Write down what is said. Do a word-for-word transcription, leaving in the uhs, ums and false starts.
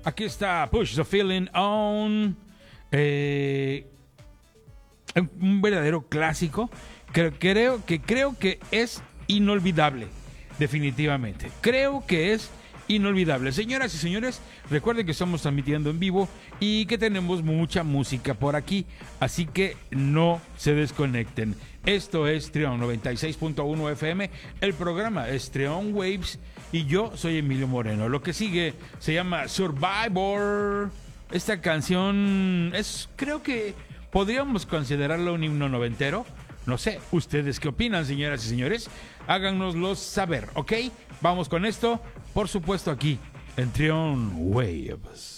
Aquí está Push the Feeling On. Eh, un verdadero clásico. Creo, creo, que, creo que es inolvidable. Definitivamente. Creo que es inolvidable. Señoras y señores, recuerden que estamos transmitiendo en vivo y que tenemos mucha música por aquí. Así que no se desconecten. Esto es Trión noventa y seis punto uno F M. El programa es Trión Waves y yo soy Emilio Moreno. Lo que sigue se llama Survivor. Esta canción es, creo que podríamos considerarla un himno noventero. No sé, ¿ustedes qué opinan, señoras y señores? Háganoslo saber, ¿ok? Vamos con esto, por supuesto, aquí en Trión Waves.